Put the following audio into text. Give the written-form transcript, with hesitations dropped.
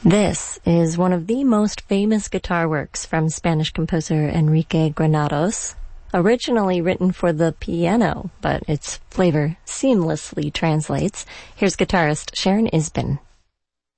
This is one of the most famous guitar works from Spanish composer Enrique Granados, originally written for the piano, but its flavor seamlessly translates. Here's guitarist Sharon Isbin.